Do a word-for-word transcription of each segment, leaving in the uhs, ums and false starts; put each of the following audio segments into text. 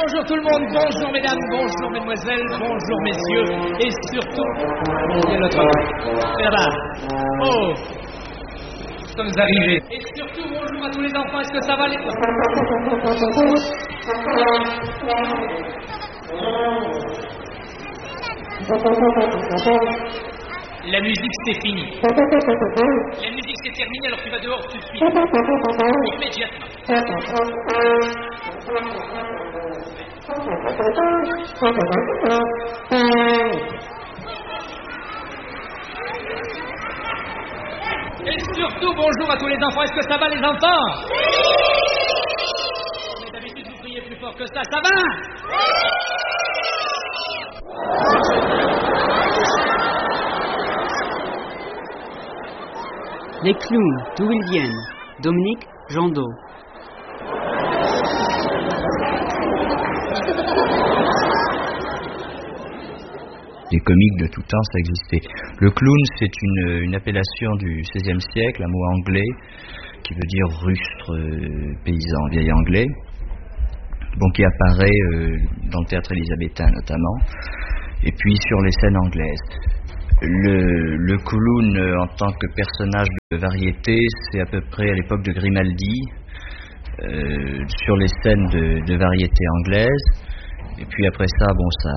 bonjour tout le monde, bonjour mesdames, bonjour mesdemoiselles, bonjour messieurs, et surtout, il y a notre Bernard. Oh, nous sommes arrivés. Et surtout, bonjour à tous les enfants, est-ce que ça va les... La musique c'est fini. La musique c'est terminé, alors tu vas dehors tout de suite. Immédiatement. Et surtout, bonjour à tous les enfants. Est-ce que ça va les enfants? Mais d'habitude vous criez plus fort que ça, ça va? Les clowns, d'où ils viennent. Dominique Jandot. Les comiques de tout temps, ça existait. Le clown, c'est une, une appellation du seizième siècle, un mot anglais, qui veut dire rustre, euh, paysan, vieil anglais, bon, qui apparaît euh, dans le théâtre élisabétain notamment, et puis sur les scènes anglaises. Le, le clown euh, en tant que personnage de variété, c'est à peu près à l'époque de Grimaldi, euh, sur les scènes de, de variété anglaise. Et puis après ça, bon, ça,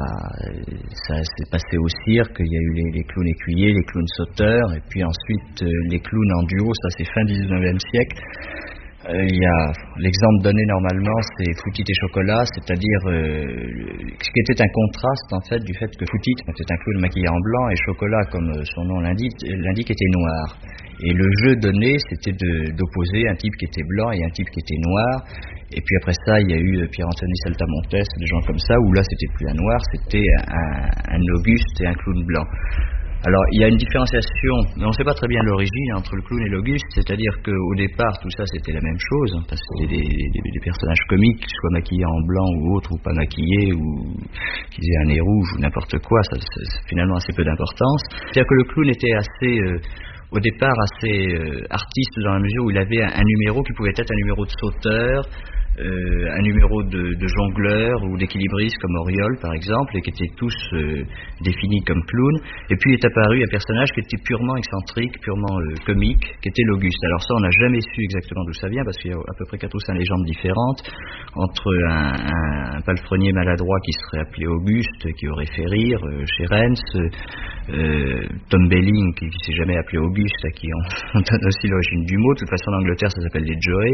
ça s'est passé au cirque. Il y a eu les, les clowns écuyers, les clowns sauteurs, et puis ensuite euh, les clowns en duo. Ça, c'est fin dix-neuvième siècle. Euh, il y a l'exemple donné normalement, c'est Foutit et Chocolat, c'est-à-dire euh, ce qui était un contraste en fait du fait que Foutit était un clown maquillé en blanc et Chocolat, comme son nom l'indique, l'indique était noir. Et le jeu donné, c'était de, d'opposer un type qui était blanc et un type qui était noir. Et puis après ça, il y a eu Pierre-Anthony Saltamontes, des gens comme ça, où là, c'était plus un noir, c'était un, un Auguste et un clown blanc. Alors, il y a une différenciation, mais on ne sait pas très bien l'origine entre le clown et l'Auguste, c'est-à-dire qu'au départ, tout ça, c'était la même chose, hein, parce que c'était des, des, des personnages comiques, qu'ils soient maquillés en blanc ou autre, ou pas maquillés, ou qu'ils aient un nez rouge, ou n'importe quoi, ça, ça finalement assez peu d'importance. C'est-à-dire que le clown était assez... Euh, au départ assez euh, artiste dans la mesure où il avait un, un numéro qui pouvait être un numéro de sauteur, euh, un numéro de, de jongleur ou d'équilibriste comme Auriol par exemple, et qui étaient tous euh, définis comme clowns. Et puis est apparu un personnage qui était purement excentrique, purement euh, comique, qui était l'Auguste. Alors ça, on n'a jamais su exactement d'où ça vient, parce qu'il y a à peu près quatre ou cinq légendes différentes, entre un, un, un palefrenier maladroit qui serait appelé Auguste, qui aurait fait rire euh, chez Rennes, euh, Tom Belling qui ne s'est jamais appelé Auguste, à qui on, on donne aussi l'origine du mot. De toute façon, en Angleterre, ça s'appelle les Joey,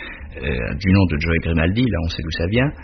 euh, du nom de Joey Grimaldi, là on sait d'où ça vient.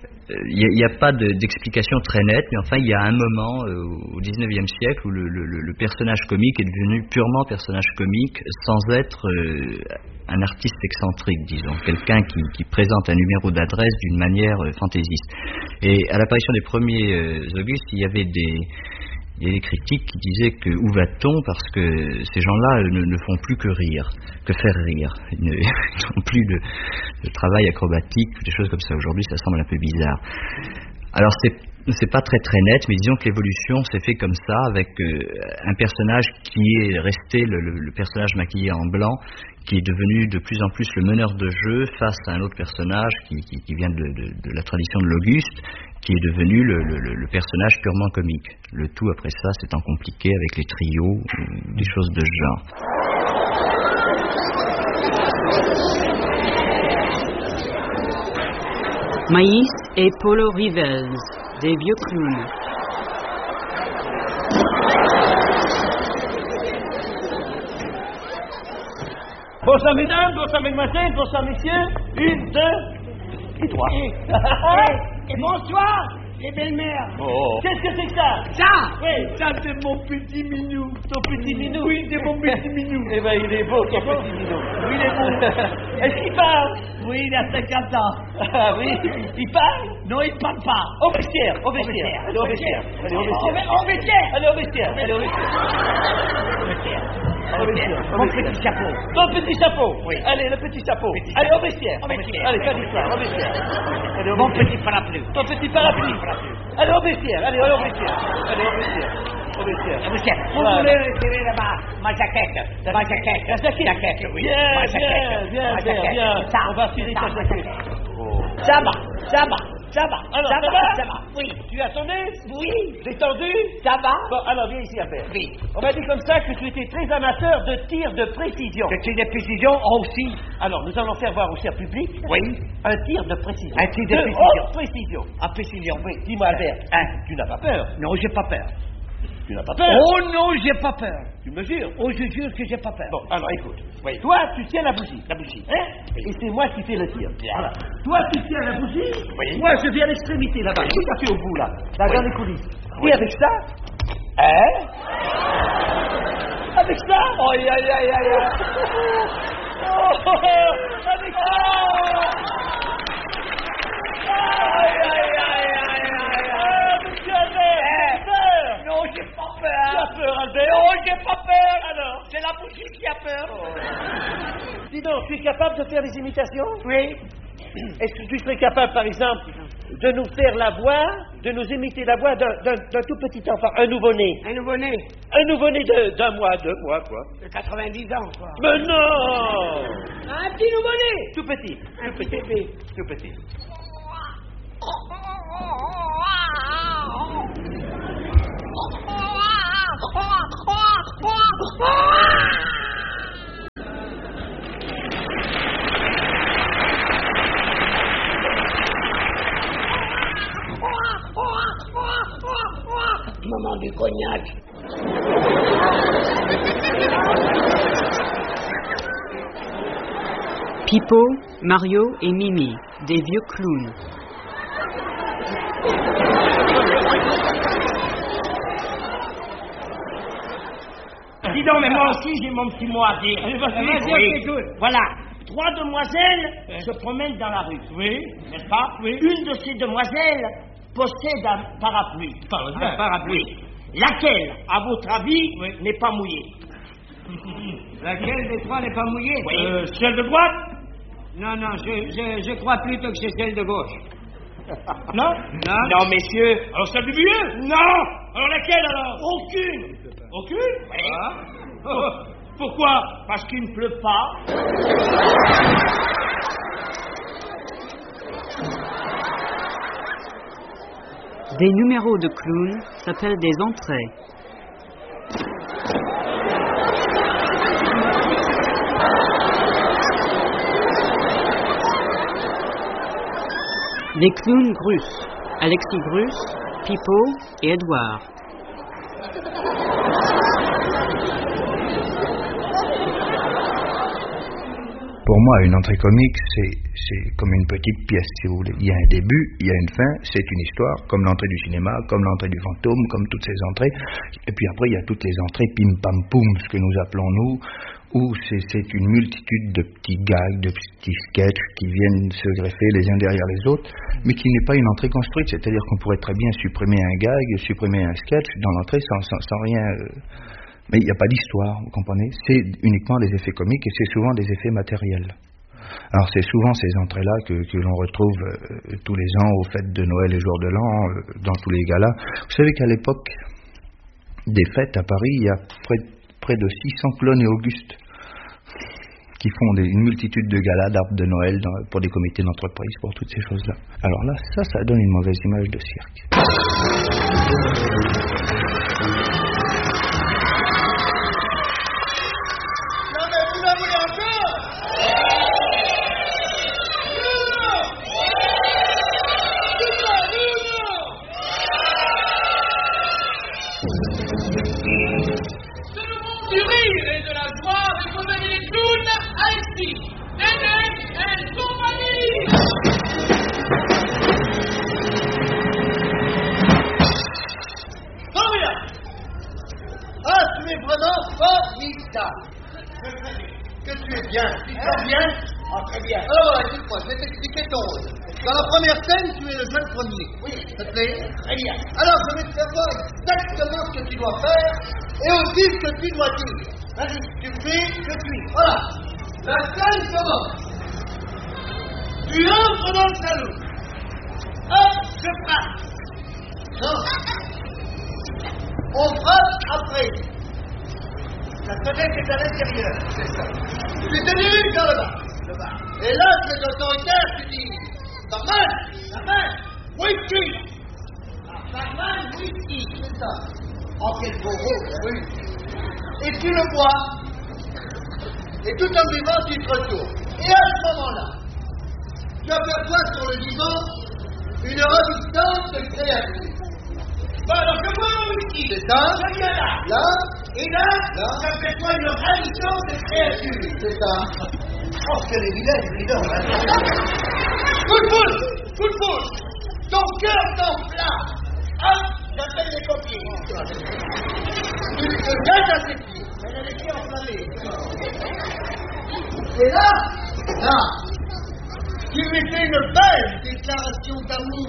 Il n'y a, a pas de, d'explication très nette, mais enfin il y a un moment euh, au dix-neuvième siècle où le, le, le personnage comique est devenu purement personnage comique sans être euh, un artiste excentrique, disons, quelqu'un qui, qui présente un numéro d'adresse d'une manière euh, fantaisiste. Et à l'apparition des premiers euh, Augustes, il y avait des... Il y a des critiques qui disaient que où va-t-on, parce que ces gens-là ne, ne font plus que rire, que faire rire. Ils ne- ils n'ont plus de, de travail acrobatique, des choses comme ça. Aujourd'hui, ça semble un peu bizarre. Alors, c'est, c'est pas très très net, mais disons que l'évolution s'est fait comme ça, avec euh, un personnage qui est resté le, le, le personnage maquillé en blanc, qui est devenu de plus en plus le meneur de jeu face à un autre personnage qui, qui, qui vient de, de, de la tradition de l'Auguste, qui est devenu le, le, le personnage purement comique. Le tout, après ça, s'étant compliqué avec les trios, ou des choses de ce genre. Maïs et Polo Rivels, des vieux clowns. Bonsoir mesdames, bonsoir mesdemoiselles, bonsoir messieurs. Une, deux et trois. Et, et bonsoir, les belles-mères. Oh. Qu'est-ce que c'est que ça? Ça, Oui. ça c'est mon petit minou. Ton petit minou? Oui, c'est mon petit minou. Eh ben il est beau ton petit minou. Oui, il est beau. Est-ce qu'il parle? Oui, il a cinquante ans. Ah oui. Il parle? Non, il parle pas. Au vestiaire, au vestiaire. Allez au vestiaire. Allez au vestiaire. Au vestiaire. Allez au vestiaire. Allez au vestiaire. Au vestiaire. Au vestiaire. Mon petit chapeau. Ton petit chapeau. Oui. Allez, le petit chapeau. Petit Allez chapeau. au vestiaire. Au vestiaire. Allez, pas d'histoire. Au vestiaire. Allez au Mon vestiaire. petit parapluie. Ton petit parapluie. Allez au vestiaire. Allez au vestiaire. Allez au vestiaire. Au vestiaire. Au vestiaire. Vous Voilà. voulez retirer là-bas ma jaquette. Ma jaquette. La jaquette. Jaquette, oui. Bien, Ma bien, jaquette. bien, Ma bien, jaquette. bien. Ça, On va filer ça, ta ma jaquette. jaquette. Oh. Ça va, ça va. Ça va, Alors, ça, ça va, va ça va, oui. Tu as sonné? Oui. Détendu? Ça va? Bon, alors viens ici, Albert. Oui. On m'a dit comme ça que tu étais très amateur de tir de précision. Que tu des précisions aussi. Alors, nous allons faire voir au cher public Oui. un tir de précision. Un tir de précision. haute précision. À précision, oui. Dis-moi, Albert, Hein? tu n'as pas peur? Non, j'ai pas peur. Tu n'as pas peur? Oh non, j'ai pas peur. Tu me jures? Oh, je jure que j'ai pas peur. Bon, alors écoute. Oui. Toi, tu tiens la bougie. La bougie. Hein? Oui. Et c'est moi qui fais le tir. Bien. Voilà. Toi, tu tiens la bougie. Oui. Moi, je viens à l'extrémité là-bas. Tout à fait au bout, là. Là, Oui. dans les coulisses. Oui. Et avec ça? Hein? Avec ça? Oh, aïe, aïe, aïe, aïe. Oh, oh, oh, avec ça? Aïe, aïe, aïe, aïe, aïe. Ah, monsieur Albert, Hein? tu as peur? Non, j'ai pas Tu peur. as peur, Albert? Non, j'ai pas peur. Alors? C'est la bougie qui a peur. Dis donc, tu es capable de faire des imitations? Oui. Est-ce que tu serais capable, par exemple, de nous faire la voix, de nous imiter la voix d'un, d'un, d'un tout petit enfant, un nouveau-né? Un nouveau-né Un nouveau-né de, d'un mois, deux mois, quoi. de quatre-vingt-dix ans, quoi. Mais non! Un petit nouveau-né. Tout petit, Un tout petit petit, bébé. tout petit. Maman du cognac. Pipo, Mario et Mimi, des vieux clowns. Dis donc, mais moi aussi j'ai mon petit mot à dire. Allez, vas-y, Vas-y, oui. on t'écoute. Voilà. Trois demoiselles se promènent dans la rue. Oui. N'est-ce pas? Oui. Une de ces demoiselles possède un parapluie. Parle-moi. Un parapluie. Laquelle, à votre avis, Oui. n'est pas mouillée? Laquelle des trois n'est pas mouillée? Oui. Euh, celle de droite? Non, non, je, je, je crois plutôt que c'est celle de gauche. Non? Non? Non, messieurs. Alors celle du milieu? Non. Alors laquelle alors? Aucune. Aucune? Oui. Ah. Oh, pourquoi? Parce qu'il ne pleut pas. Des numéros de clowns s'appellent des entrées. Des clowns Grus, Alexis Grus, Pipo et Edouard. Pour moi, une entrée comique, c'est, c'est comme une petite pièce, si vous voulez. Il y a un début, il y a une fin, c'est une histoire, comme l'entrée du cinéma, comme l'entrée du fantôme, comme toutes ces entrées. Et puis après, il y a toutes les entrées pim-pam-poum, ce que nous appelons nous, où c'est, c'est une multitude de petits gags, de petits sketchs qui viennent se greffer les uns derrière les autres, mais qui n'est pas une entrée construite. C'est-à-dire qu'on pourrait très bien supprimer un gag, supprimer un sketch dans l'entrée sans, sans, sans rien... Euh, Mais il n'y a pas d'histoire, vous comprenez? C'est uniquement des effets comiques et c'est souvent des effets matériels. Alors c'est souvent ces entrées-là que, que l'on retrouve euh, tous les ans aux fêtes de Noël et jour de l'an, euh, dans tous les galas. Vous savez qu'à l'époque des fêtes à Paris, il y a près, près de six cents clones et Augustes qui font des, une multitude de galas d'arbres de Noël dans, pour des comités d'entreprise, pour toutes ces choses-là. Alors là, ça, ça donne une mauvaise image de cirque. Du rire et de la joie avec vos amis les clowns, Alexis, Néné et compagnie. Formidable. Ah, tu es vraiment formidable. Que tu es bien. Tu te sens bien? Ah, très bien. Alors voilà, écoute-moi, je vais t'expliquer ton rôle. Dans la première scène, tu es le jeune premier. Oui. Ça te plaît? Très bien. Alors, je vais te faire voir exactement ce que tu dois faire et aussi ce que tu dois dire. Vas-y, tu me fais, je suis. Voilà. La scène commence. Tu entres dans le salon. Hop, je frappe. Non. On frappe après. La fenêtre est à l'intérieur, c'est ça. Tu te diriges vers le bas. Le bas. Et là, tu es autoritaire, tu dis la main, la main. Whisky. Ah, barman, whisky, c'est ça. Oh, quel beau rôle, oui. Et tu le bois. Et tout en buvant, tu te retournes. Et à ce moment-là, tu aperçois sur le divan une ravissante créature. Bon, alors je bois mon whisky. C'est ça. Je viens là. Là. Et là, là. J'aperçois une ravissante créature. C'est ça. Oh, quelle évidence, évidence. Coup de pouce, coup de pouce. Ton cœur t'enflamme. Hop, j'appelle les pompiers. Tu te jettes à ses pieds. Elle a les pieds enflammés. Et là, là, tu lui fais une belle déclaration d'amour.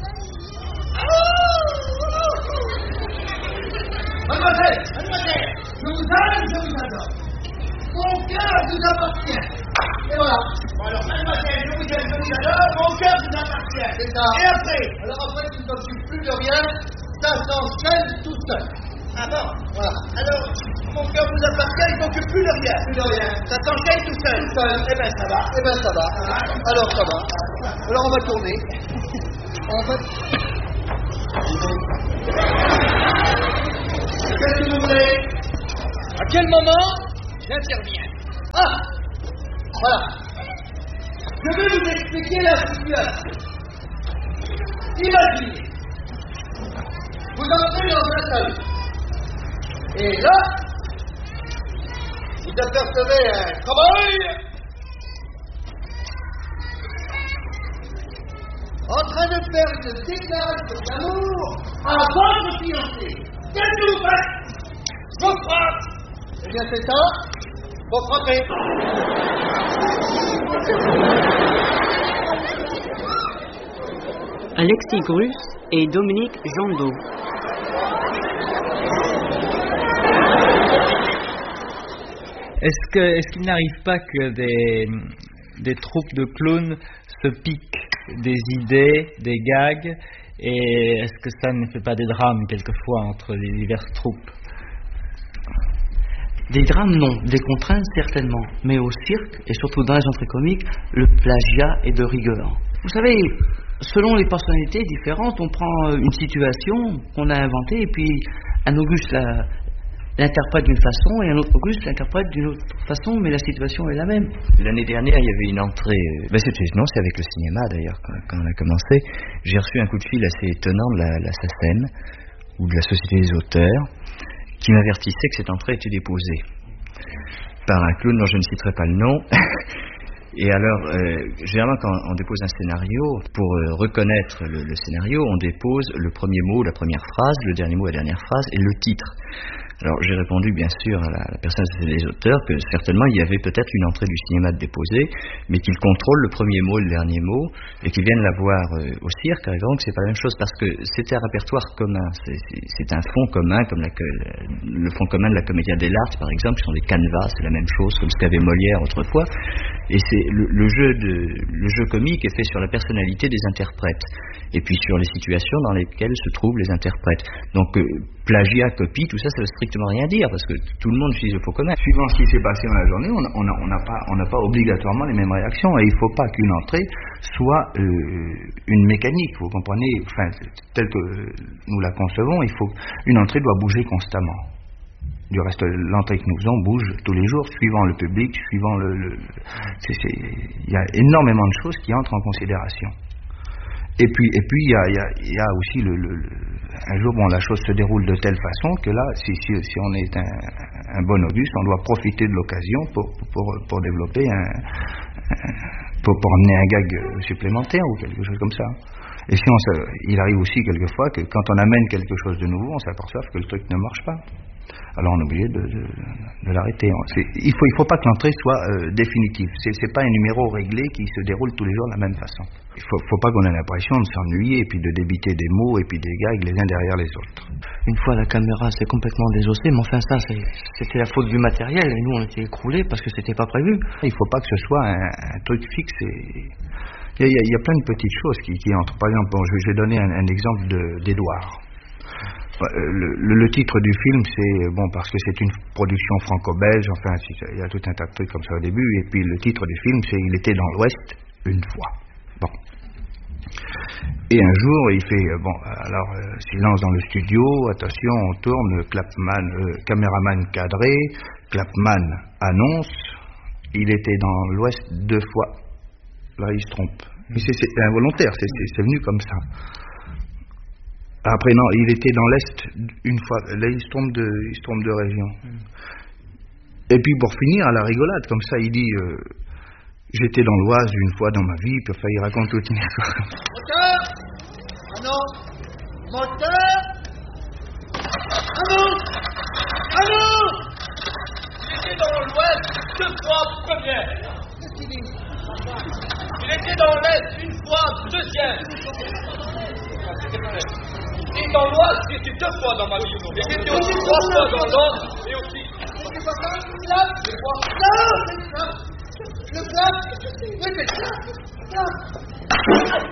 Mademoiselle, mademoiselle, je vous aime, je vous adore. Mon cœur vous appartient. Et voilà. Bon alors, mademoiselle, je vous aime, je vous adore, mon cœur vous appartient. C'est ça. Et après? Alors après, tu ne t'occupes plus de rien, ça s'enchaîne tout seul. Ah bon? Voilà. Alors, mon cœur vous appartient, il ne s'occupe plus de rien. Plus de rien. Ça s'enchaîne tout seul. Tout seul. Eh ben ça va. Eh ben ça va. Ah. Alors ça va. Alors on va tourner. En fait... Qu'est-ce que vous voulez? À quel moment j'interviens? Ah! Voilà. Je vais vous expliquer la situation. Imaginez. Vous entrez dans un salon. Et là, vous apercevez un cow-boy en train de faire une déclaration d'amour à votre fiancé. Qu'est-ce que vous faites? Je frappe. Eh bien, c'est ça. Vous frappez. Alexis Grus et Dominique Jandot. Est-ce que, est-ce qu'il n'arrive pas que des, des troupes de clowns se piquent des idées, des gags, et est-ce que ça ne fait pas des drames quelquefois entre les diverses troupes? Des drames, non. Des contraintes, certainement. Mais au cirque, et surtout dans les entrées comiques, le plagiat est de rigueur. Vous savez, selon les personnalités différentes, on prend une situation qu'on a inventée, et puis un Auguste la, l'interprète d'une façon, et un autre Auguste l'interprète d'une autre façon, mais la situation est la même. L'année dernière, il y avait une entrée... Euh, ben c'était, non, c'est avec le cinéma, d'ailleurs, quand, quand on a commencé. J'ai reçu un coup de fil assez étonnant de la, la S A C E M, ou de la Société des auteurs, qui m'avertissait que cette entrée était déposée par un clown dont je ne citerai pas le nom. Et alors, euh, généralement, quand on dépose un scénario, pour euh, reconnaître le, le scénario, on dépose le premier mot, la première phrase, le dernier mot, la dernière phrase, et le titre. Alors, j'ai répondu, bien sûr, à la, la personne des auteurs que certainement, il y avait peut-être une entrée du cinéma de déposer, mais qu'ils contrôlent le premier mot et le dernier mot, et qu'ils viennent la voir euh, au cirque, par exemple, c'est pas la même chose, parce que c'est un répertoire commun, c'est, c'est, c'est un fond commun, comme la, le fond commun de la Commedia dell'arte, par exemple, qui sont des canevas, c'est la même chose, comme ce qu'avait Molière autrefois, et c'est le, le jeu de, le jeu comique est fait sur la personnalité des interprètes, et puis sur les situations dans lesquelles se trouvent les interprètes. Donc, euh, plagiat, copie, tout ça, ça veut strictement rien dire, parce que tout le monde utilise le faux commun. Suivant ce qui s'est passé dans la journée, on n'a on a, on a pas, on n'a pas obligatoirement les mêmes réactions, et il ne faut pas qu'une entrée soit euh, une mécanique, vous comprenez, enfin, telle que nous la concevons, il faut, une entrée doit bouger constamment. Du reste, l'entrée que nous faisons bouge tous les jours, suivant le public, suivant le... le c'est, c'est, il y a énormément de choses qui entrent en considération. Et puis, et puis il y a, il y a, il y a aussi le, le, le, un jour, bon, la chose se déroule de telle façon que là, si, si, si on est un, un bon Auguste, on doit profiter de l'occasion pour, pour, pour développer un, un pour, pour amener un gag supplémentaire ou quelque chose comme ça. Et si on se, il arrive aussi quelquefois que quand on amène quelque chose de nouveau, on s'aperçoit que le truc ne marche pas. Alors on est obligé de, de, de l'arrêter. C'est, il faut, il faut pas que l'entrée soit euh, définitive. C'est, c'est pas un numéro réglé qui se déroule tous les jours de la même façon. Il faut, faut pas qu'on ait l'impression de s'ennuyer et puis de débiter des mots et puis des gags les uns derrière les autres. Une fois la caméra s'est complètement désossée, mais enfin ça, c'est, c'était la faute du matériel et nous on était écroulés parce que c'était pas prévu. Il faut pas que ce soit un, un truc fixe. Et... Il, y a, il y a plein de petites choses qui, qui entrent. Par exemple, bon, je vais donner un, un exemple de, d'Édouard. Le, le, le titre du film, c'est, bon, parce que c'est une production franco-belge, enfin, il y a tout un tas de trucs comme ça au début, et puis le titre du film, c'est « Il était dans l'Ouest, une fois ». Bon. Et un jour, il fait, euh, bon, alors, euh, silence dans le studio, attention, on tourne, clapman, euh, caméraman cadré, clapman annonce, il était dans l'Ouest deux fois. Là, il se trompe. Mais c'est, c'est involontaire, c'est, c'est, c'est venu comme ça. Après, non, il était dans l'Est une fois. Là, il se trompe de, il se trompe de région. Et puis, pour finir, à la rigolade, comme ça, il dit... Euh, j'étais dans l'Oise une fois dans ma vie, puis enfin, il raconte toute une histoire comme ça. Moteur! Ah non! Moteur! Annonce! Annonce! Il était dans l'Ouest deux fois première. Qu'est-ce qu'il dit? Il était dans l'Est une fois deuxième. Et dans l'Ouest, j'étais deux fois dans ma vie. Et j'étais aussi trois fois dans l'Ouest et aussi. C'est pas ça? Là? C'est quoi? Là! C'est ça! Le plat? Oui, c'est ça! Là!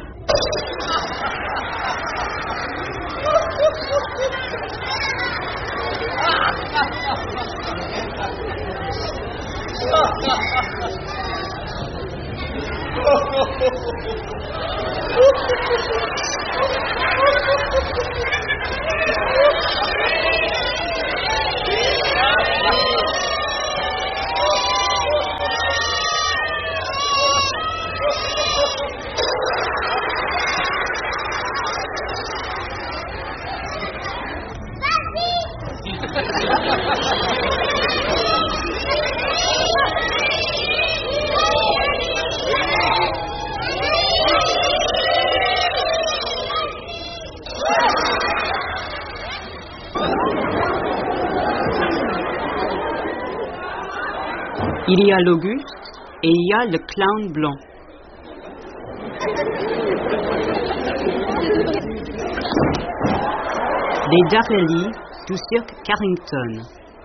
Il y a l'Auguste et il y a le clown blanc. Des Darelli du cirque Carrington.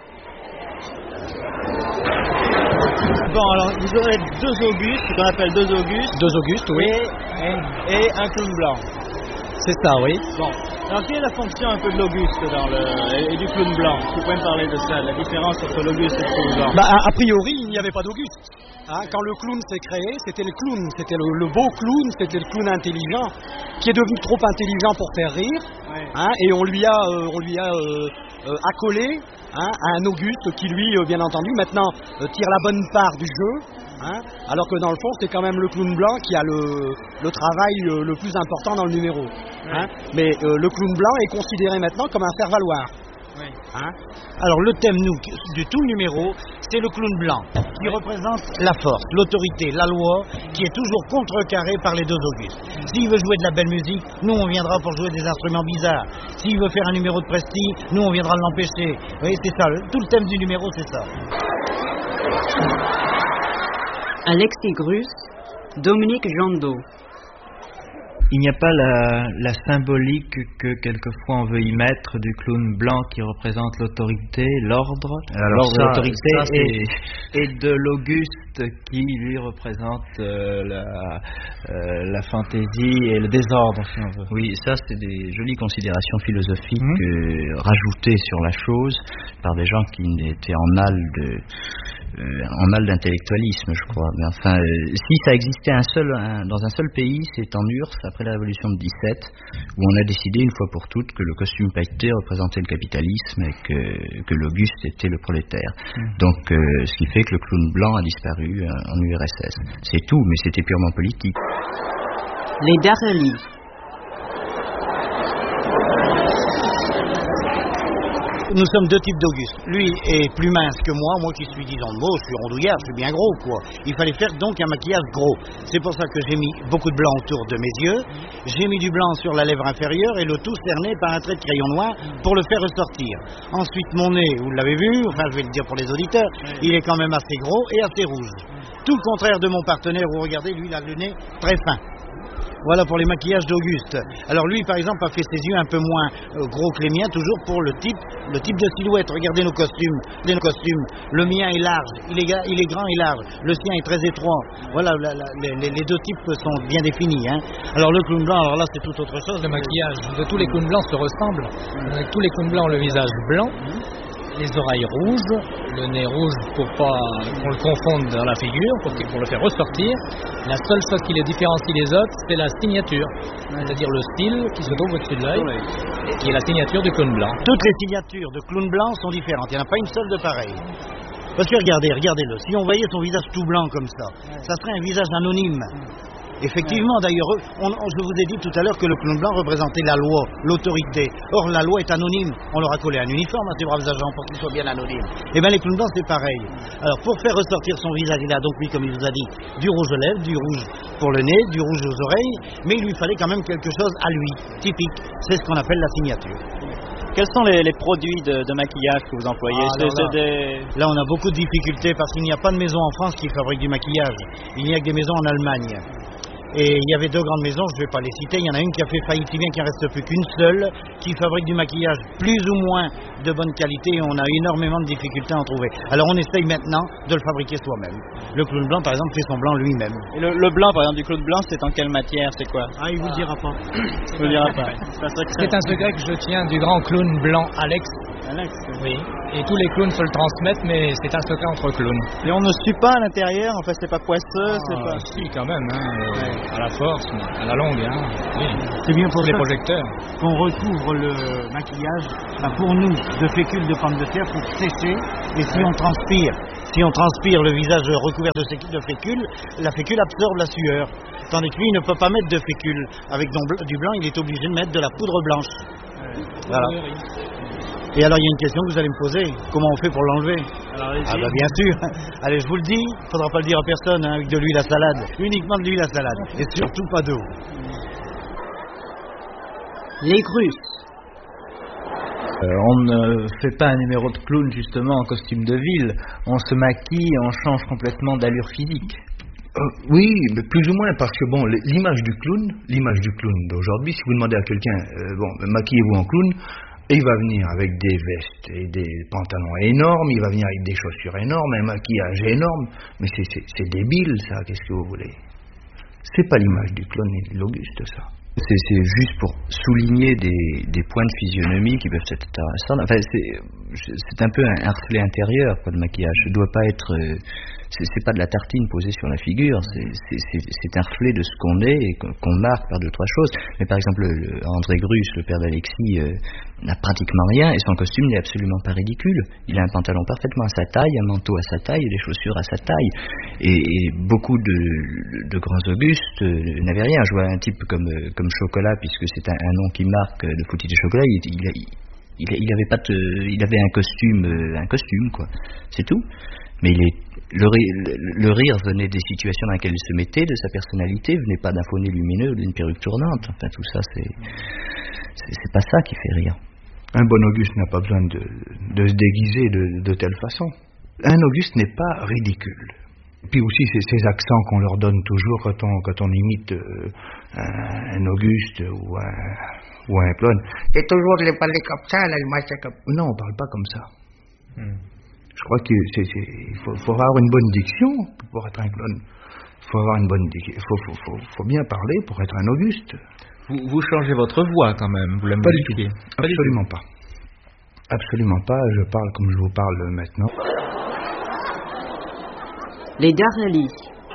Bon, alors vous aurez deux Augustes, ce qu'on appelle deux Augustes. Deux Augustes, oui. Et, et, et un clown blanc. C'est ça, oui. Bon. Alors, quelle est la fonction un peu de l'Auguste dans le, et du clown blanc? Vous pouvez me parler de ça, la différence entre l'Auguste et le clown blanc? Bah, a, a priori, il n'y avait pas d'Auguste. Hein, quand le clown s'est créé, c'était le clown, c'était le, le beau clown, c'était le clown intelligent, qui est devenu trop intelligent pour faire rire, ouais. Hein, et on lui a, euh, on lui a euh, euh, accolé hein, un Auguste qui, lui, euh, bien entendu, maintenant euh, tire la bonne part du jeu. Hein, alors que dans le fond, c'est quand même le clown blanc qui a le, le travail euh, le plus important dans le numéro. Hein, mais euh, le clown blanc est considéré maintenant comme un faire-valoir. Oui. Hein? Alors le thème nous, du tout le numéro, c'est le clown blanc, qui représente la force, l'autorité, la loi, qui est toujours contrecarrée par les deux Augustes. S'il veut jouer de la belle musique, nous on viendra pour jouer des instruments bizarres. S'il veut faire un numéro de prestige, nous on viendra l'empêcher. Vous voyez, c'est ça, le, tout le thème du numéro, c'est ça. Alexis Grus, Dominique Jandot. Il n'y a pas la, la symbolique que quelquefois on veut y mettre du clown blanc qui représente l'autorité, l'ordre, l'ordre de l'autorité, et, et de l'Auguste qui lui représente euh, la, euh, la fantaisie et le désordre, si on veut. Oui, ça c'est des jolies considérations philosophiques mmh. euh, rajoutées sur la chose par des gens qui étaient en mal de Euh, en mal d'intellectualisme, je crois. Mais enfin, euh, si ça existait un seul, un, dans un seul pays, c'est en U R S S, après la Révolution de dix-sept, où on a décidé une fois pour toutes que le costume pailleté représentait le capitalisme et que, que l'Auguste était le prolétaire. Mmh. Donc, euh, ce qui fait que le clown blanc a disparu euh, en U R S S. C'est tout, mais c'était purement politique. Les Darelli. Nous sommes deux types d'Auguste. Lui est plus mince que moi, moi qui suis, disons de mots, je suis rondouillard, je suis bien gros, quoi. Il fallait faire donc un maquillage gros. C'est pour ça que j'ai mis beaucoup de blanc autour de mes yeux, j'ai mis du blanc sur la lèvre inférieure et le tout cerné par un trait de crayon noir pour le faire ressortir. Ensuite, mon nez, vous l'avez vu, enfin je vais le dire pour les auditeurs, il est quand même assez gros et assez rouge. Tout le contraire de mon partenaire, vous regardez, lui il a le nez très fin. Voilà pour les maquillages d'Auguste. Alors lui, par exemple, a fait ses yeux un peu moins euh, gros que les miens, toujours pour le type, le type de silhouette. Regardez nos costumes, nos costumes. Le mien est large, il est, il est grand et large. Le sien est très étroit. Voilà, la, la, les, les deux types sont bien définis. Hein. Alors le clown blanc, alors là, c'est tout autre chose. Le maquillage de tous les clowns blancs se ressemble. Avec tous les clowns blancs, le visage blanc. les oreilles rouges, le nez rouge pour pas qu'on le confonde dans la figure, pour, pour le faire ressortir. La seule chose qui les différencie des autres, c'est la signature, c'est-à-dire le style qui se trouve au-dessus de l'œil, qui est la signature du clown blanc. Toutes les signatures de clown blanc sont différentes, il n'y en a pas une seule de pareille. Parce que regardez, regardez-le, si on voyait son visage tout blanc comme ça, ça serait un visage anonyme. Effectivement, d'ailleurs, on, on, je vous ai dit tout à l'heure que le clown blanc représentait la loi, l'autorité. Or, la loi est anonyme. On leur a collé un uniforme à ces braves agents pour qu'ils soient bien anonymes. Et bien, les clowns blancs, c'est pareil. Alors, pour faire ressortir son visage, il a donc, lui, comme il vous a dit, du rouge aux lèvres, du rouge pour le nez, du rouge aux oreilles, mais il lui fallait quand même quelque chose à lui, typique. C'est ce qu'on appelle la signature. Quels sont les, les produits de, de maquillage que vous employez? Ah, c'est, là, c'est des... là, on a beaucoup de difficultés parce qu'il n'y a pas de maison en France qui fabrique du maquillage. Il n'y a que des maisons en Allemagne. Et il y avait deux grandes maisons, je ne vais pas les citer. Il y en a une qui a fait faillite, si bien qu'il n'en reste plus qu'une seule, qui fabrique du maquillage plus ou moins de bonne qualité. Et on a énormément de difficultés à en trouver. Alors on essaye maintenant de le fabriquer soi-même. Le clown blanc, par exemple, fait son blanc lui-même. Et le, le blanc, par exemple, du clown blanc, c'est en quelle matière? C'est quoi? Ah, il vous le dira pas. Il vous le dira pas. C'est un secret que je tiens du grand clown blanc Alex. Alex? Oui. Et tous les clowns se le transmettent, mais c'est un secret entre clowns. Et on ne suit pas à l'intérieur, en fait, c'est pas poisseux, ah, c'est pas... Si, quand même, hein, euh, à la force, à la longue, hein. Oui. C'est bien pour les ça projecteurs qu'on recouvre le maquillage, ben pour nous, de fécule de pommes de terre pour sécher. Et si on transpire, si on transpire le visage recouvert de, de fécule, la fécule absorbe la sueur. Tandis que lui, il ne peut pas mettre de fécule. Avec du blanc, il est obligé de mettre de la poudre blanche. Voilà. Et alors il y a une question que vous allez me poser, comment on fait pour l'enlever? Ah bah bien sûr, allez je vous le dis, il ne faudra pas le dire à personne, hein, avec de l'huile à salade, uniquement de l'huile à salade, et surtout pas d'eau. Les Grusses. Euh, on ne fait pas un numéro de clown justement en costume de ville, on se maquille, on change complètement d'allure physique. Euh, oui, mais plus ou moins, parce que bon, l'image du clown, l'image du clown d'aujourd'hui, si vous demandez à quelqu'un, euh, bon, maquillez-vous en clown, et il va venir avec des vestes et des pantalons énormes, il va venir avec des chaussures énormes, un maquillage énorme, mais c'est, c'est, c'est débile ça, qu'est-ce que vous voulez? C'est pas l'image du clown et de l'Auguste ça. C'est, c'est juste pour souligner des, des points de physionomie qui peuvent être intéressants. Enfin, c'est, c'est un peu un, un reflet intérieur, quoi, de maquillage. Ça ne doit pas être... Euh, c'est, c'est pas de la tartine posée sur la figure, c'est, c'est, c'est, c'est un reflet de ce qu'on est et qu'on marque par deux, trois choses. Mais par exemple, le, André Grus, le père d'Alexis, euh, n'a pratiquement rien et son costume n'est absolument pas ridicule. Il a un pantalon parfaitement à sa taille, un manteau à sa taille et des chaussures à sa taille. Et, et beaucoup de, de grands Augustes euh, n'avaient rien. Je vois un type comme, euh, comme Chocolat, puisque c'est un, un nom qui marque euh, le Foutis de Chocolat, il, il, il, il avait pas de, il avait un costume, euh, un costume quoi. C'est tout. Mais il est, le, rire, le rire venait des situations dans lesquelles il se mettait, de sa personnalité, venait pas d'un faux nez lumineux ou d'une perruque tournante. Enfin, tout ça, c'est, c'est, c'est pas ça qui fait rire. Un bon Auguste n'a pas besoin de, de se déguiser de, de telle façon. Un Auguste n'est pas ridicule. Puis aussi, c'est ces accents qu'on leur donne toujours quand on, quand on imite euh, un, un Auguste ou un, ou un clown. Et toujours les parler comme ça, là, le machin comme... Non, on parle pas comme ça. Hmm. Je crois qu'il faut, faut avoir une bonne diction pour être un clown. Il faut avoir une bonne diction. Il faut, faut, faut, faut bien parler pour être un Auguste. Vous, vous changez votre voix quand même, vous la modifiez? Pas du tout. Absolument pas. Absolument pas. Je parle comme je vous parle maintenant. Les Darnelli.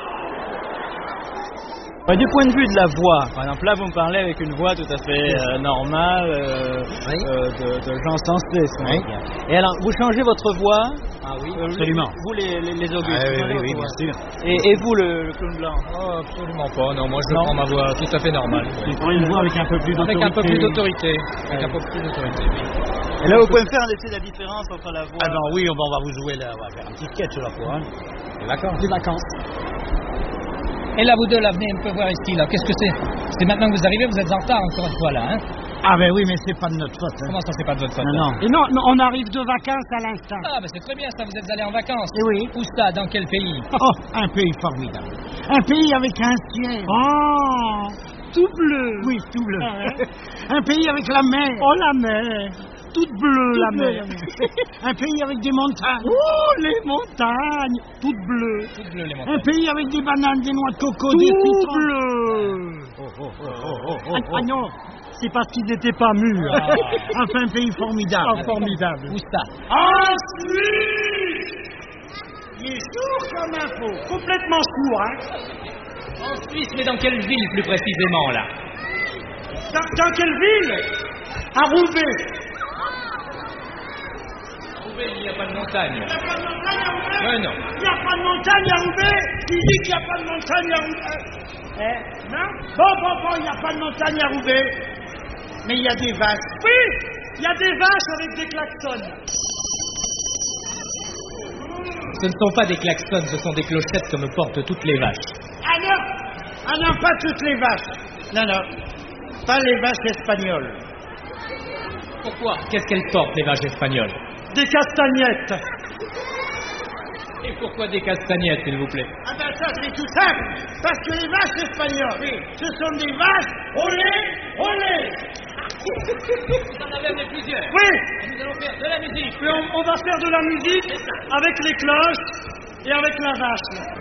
Du point de vue de la voix, par exemple, là vous me parlez avec une voix tout à fait euh, normale, euh, oui. euh, de, de gens sensés. Oui. Et alors, vous changez votre voix? Ah oui, euh, absolument. Vous, les, les, les Augustes, ah, oui, oui, oui, bien sûr. Et, et vous, le, le clown blanc? Oh, absolument pas. Non, moi je non. prends ma voix tout à fait normale. Oui. Une voix avec un peu plus d'autorité. Avec un peu plus d'autorité. Avec un peu plus d'autorité, oui. Et là, vous pouvez me faire un essai de la différence entre la voix... Ah ben oui, on va, on va vous jouer là, on va faire un petit sketch là pour hein. Des vacances. Des vacances. Et là, vous deux, là, venez un peu voir ici, là. Qu'est-ce que c'est? C'est maintenant que vous arrivez, vous êtes en retard encore une fois, là, hein? Ah ben oui, mais c'est pas de notre faute. Hein. Comment ça, c'est pas de votre faute? Non, non. Et non, non, on arrive de vacances à l'instant. Ah ben c'est très bien, ça, vous êtes allés en vacances. Et oui. Où ça? Dans quel pays? Oh, un pays formidable. Un pays avec un ciel. Oh, tout bleu. Oui, tout bleu. Ah ouais. Un pays avec la mer. Oh, la mer. Toute bleue, toute la mer. Un pays avec des montagnes. Oh, les montagnes. Toutes bleues. Toutes bleues, les montagnes. Un pays avec des bananes, des noix de coco, tout des citrons. Bleu. Oh, oh, oh, oh, oh, oh, ah, ah non. c'est parce qu'ils n'étaient pas mûrs. Ah. Enfin, un pays formidable. Ah, formidable. Où ça? En Suisse! Il est sourd comme un faux. Complètement sourd, hein? En Suisse, mais dans quelle ville plus précisément, là? Dans, dans quelle ville? À Roubaix. Roubaix, il n'y a pas de montagne. Il n'y a pas de montagne à Roubaix? Ouais, non. Il n'y a pas de montagne à Roubaix? Il dit qu'il n'y a pas de montagne à Roubaix. Eh? Non? Bon, bon, bon, il n'y a pas de montagne à Roubaix. Mais il y a des vaches. Oui! Il y a des vaches avec des klaxons. Ce ne sont pas des klaxons, ce sont des clochettes comme portent toutes les vaches. Ah non! Ah non, pas toutes les vaches. Non, non. Pas les vaches espagnoles. Pourquoi? Qu'est-ce qu'elles portent, les vaches espagnoles? Des castagnettes. Et pourquoi des castagnettes, s'il vous plaît? Ah ben ça, c'est tout simple. Parce que les vaches espagnoles, oui, ce sont des vaches olé, olé. Vous en avez amené plusieurs. Oui. Et nous allons faire de la musique. Et on, on va faire de la musique avec les cloches et avec la vache.